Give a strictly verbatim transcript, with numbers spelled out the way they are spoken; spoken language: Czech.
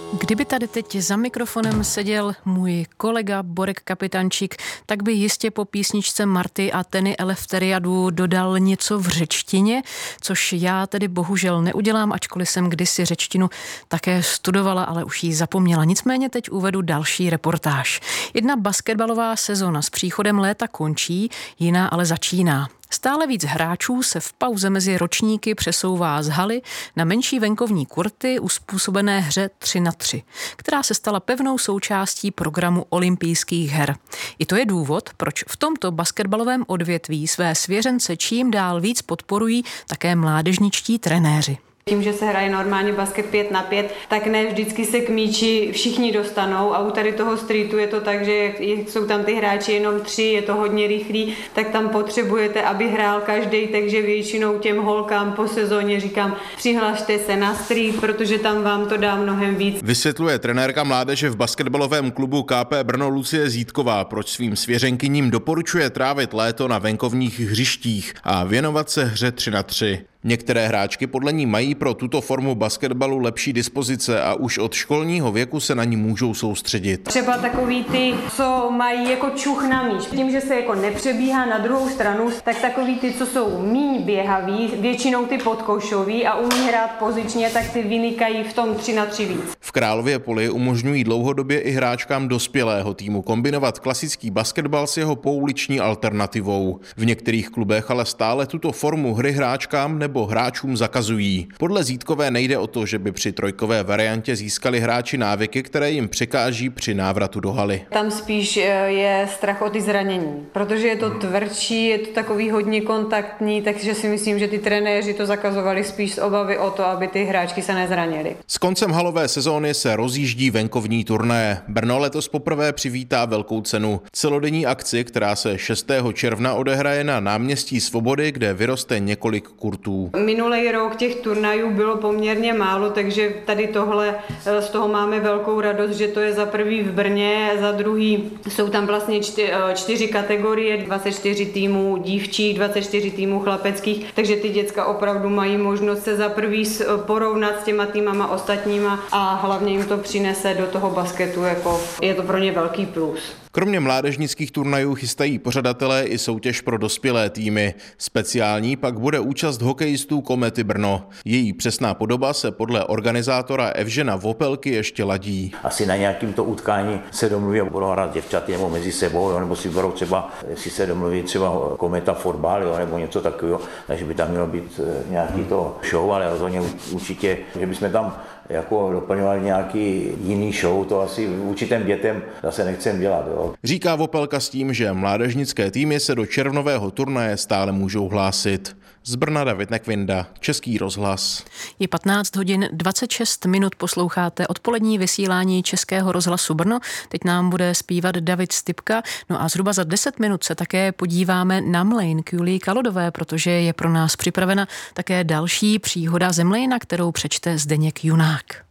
Kdyby tady teď za mikrofonem seděl můj kolega Borek Kapitančík, tak by jistě po písničce Marty a Teny Eleftheriadu dodal něco v řečtině, což já tedy bohužel neudělám, ačkoliv jsem kdysi řečtinu také studovala, ale už ji zapomněla. Nicméně teď uvedu další reportáž. Jedna basketbalová sezona s příchodem léta končí, jiná ale začíná. Stále víc hráčů se v pauze mezi ročníky přesouvá z haly na menší venkovní kurty uspůsobené hře tři na tři, která se stala pevnou součástí programu olympijských her. I to je důvod, proč v tomto basketbalovém odvětví své svěřence čím dál víc podporují také mládežničtí trenéři. Tím, že se hraje normálně basket pět na pět, tak ne vždycky se k míči všichni dostanou a u tady toho streetu je to tak, že jsou tam ty hráči jenom tři, je to hodně rychlý, tak tam potřebujete, aby hrál každý, takže většinou těm holkám po sezóně říkám, přihlašte se na street, protože tam vám to dá mnohem víc. Vysvětluje trenérka mládeže v basketbalovém klubu K P Brno Lucie Zítková, proč svým svěřenkyním doporučuje trávit léto na venkovních hřištích a věnovat se hře tři na tři. Některé hráčky podle ní mají pro tuto formu basketbalu lepší dispozice a už od školního věku se na ní můžou soustředit. Třeba takový ty, co mají jako čuch na míč. Tím, že se jako nepřebíhá na druhou stranu, tak takový ty, co jsou míň běhaví, většinou ty podkošoví a umí hrát pozičně, tak ty vynikají v tom tři na tři víc. V Králově Poli umožňují dlouhodobě i hráčkám dospělého týmu kombinovat klasický basketbal s jeho pouliční alternativou. V některých klubech ale stále tuto formu hry hráčkám nebo hráčům zakazují. Podle Zítkové nejde o to, že by při trojkové variantě získali hráči návyky, které jim překáží při návratu do haly. Tam spíš je strach o ty zranění, protože je to tvrdší, je to takový hodně kontaktní, takže si myslím, že ty trenéři to zakazovali spíš z obavy o to, aby ty hráčky se nezranily. S koncem halové sezóny se rozjíždí venkovní turnaje. Brno letos poprvé přivítá velkou cenu. Celodenní akci, která se šestého června odehraje na náměstí Svobody, kde vyroste několik kurtů. Minulý rok těch turnajů bylo poměrně málo, takže tady tohle, z toho máme velkou radost, že to je za prvý v Brně, za druhý jsou tam vlastně čty, čtyři kategorie, dvacet čtyři týmů dívčích, dvacet čtyři týmů chlapeckých, takže ty děcka opravdu mají možnost se za prvý porovnat s těma týmama ostatníma a hlavně jim to přinese do toho basketu, jako je to pro ně velký plus. Kromě mládežnických turnajů chystají pořadatelé i soutěž pro dospělé týmy. Speciální pak bude účast hokejistů Komety Brno. Její přesná podoba se podle organizátora Evžena Vopelky ještě ladí. Asi na nějakým to utkání se domluví, budou hrát děvčaty nebo mezi sebou, jo, nebo si budou třeba, si se domluví třeba Kometa fotbal, jo, nebo něco takového, takže by tam mělo být nějaký to show, ale rozhodně určitě, že bychom tam jako doplňovali nějaký jiný show, to asi vůči těm dětem zase nechcem dělat. Jo. Říká Vopelka s tím, že mládežnické týmy se do červnového turnaje stále můžou hlásit. Z Brna David Nekvinda, Český rozhlas. Je patnáct hodin dvacet šest minut, posloucháte odpolední vysílání Českého rozhlasu Brno. Teď nám bude zpívat David Stypka, no a zhruba za deset minut se také podíváme na mlejn k Julii Kalodové, protože je pro nás připravena také další příhoda ze mlejna, kterou přečte Zdeněk Junák.